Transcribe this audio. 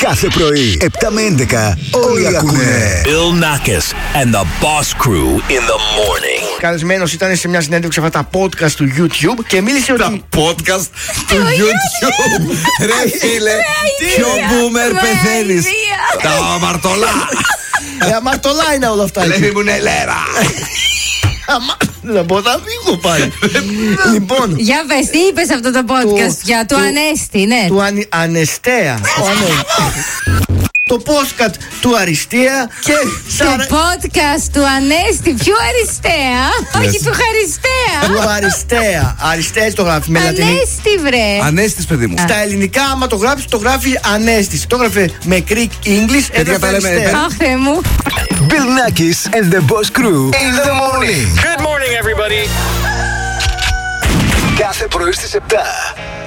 Κάθε πρωί, 7 με 11, όλοι ακούνε. Bill Nackis and the Boss Crew in the morning. Καλεσμένος ήταν σε μια συνέντευξη αυτά τα podcast του YouTube και μίλησε ότι. Τα podcast του YouTube. Ρε φίλε, ποιο boomer πεθαίνεις. Τα αμαρτωλά. Αμαρτωλά είναι όλα αυτά. Λέει μου Νελέρα. Δεν μπορώ να φύγω πάλι. Λοιπόν. Για πες, τι είπες αυτό το podcast για του Ανέστη, ναι. Του Ανεστέα. Το podcast του Αριστεία και το podcast του Ανέστη, πιο Αριστεία. Όχι του Χαριστέα. Του Αριστεία. Αριστεία έτσι το γράφει με λατινική. Ανέστη, βρε. Ανέστης, παιδί μου. Στα ελληνικά, άμα το γράψει, το γράφει Ανέστης. Το έγραφε με Greek English, έγραφε Αριστεία. Αχ, Θεέ μου. Bill Nackis and the Boss Crew in the morning. Good morning, everybody. Κάθε πρωί στις 7.